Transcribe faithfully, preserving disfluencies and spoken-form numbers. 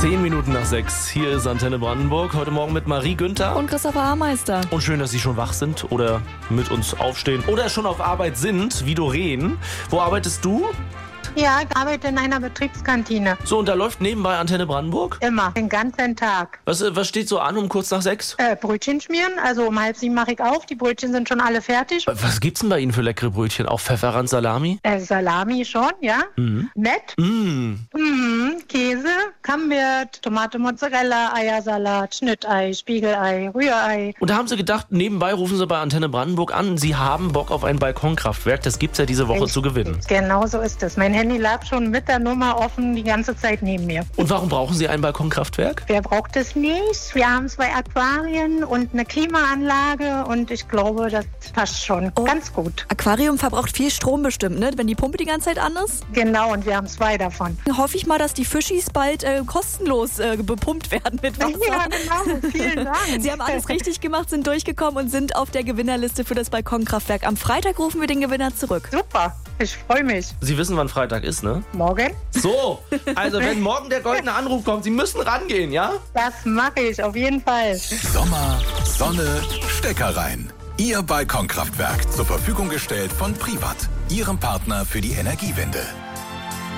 Zehn Minuten nach sechs. Hier ist Antenne Brandenburg. Heute Morgen mit Marie Günther. Und Christopher Haarmeister. Und schön, dass Sie schon wach sind oder mit uns aufstehen oder schon auf Arbeit sind, wie Doreen. Wo arbeitest du? Ja, ich arbeite in einer Betriebskantine. So, und da läuft nebenbei Antenne Brandenburg? Immer, den ganzen Tag. Was, äh, was steht so an um kurz nach sechs? Äh, Brötchen schmieren, also um halb sieben mache ich auf. Die Brötchen sind schon alle fertig. Was gibt's denn bei Ihnen für leckere Brötchen? Auch Pfefferrand, Salami? Äh, Salami schon, ja. Mhm. Nett. Mm. Mhm. Käse, Camembert, Tomate, Mozzarella, Eiersalat, Schnittei, Spiegelei, Rührei. Und da haben Sie gedacht, nebenbei rufen Sie bei Antenne Brandenburg an, Sie haben Bock auf ein Balkonkraftwerk. Das gibt's ja diese Woche zu gewinnen. Genau so ist es. Mein Handy lag schon mit der Nummer offen die ganze Zeit neben mir. Und warum brauchen Sie ein Balkonkraftwerk? Wer braucht es nicht? Wir haben zwei Aquarien und eine Klimaanlage und ich glaube, das passt schon Oh. ganz gut. Aquarium verbraucht viel Strom bestimmt, ne? Wenn die Pumpe die ganze Zeit an ist. Genau, und wir haben zwei davon. Hoffe ich mal, dass die Fischis bald äh, kostenlos äh, bepumpt werden mit Wasser. Ja, genau. Vielen Dank. Sie haben alles richtig gemacht, sind durchgekommen und sind auf der Gewinnerliste für das Balkonkraftwerk. Am Freitag rufen wir den Gewinner zurück. Super, ich freue mich. Sie wissen, wann Freitag ist, ne? Morgen? So, also wenn morgen der goldene Anruf kommt, Sie müssen rangehen, ja? Das mache ich, auf jeden Fall. Sommer, Sonne, Stecker rein. Ihr Balkonkraftwerk zur Verfügung gestellt von Privat, Ihrem Partner für die Energiewende.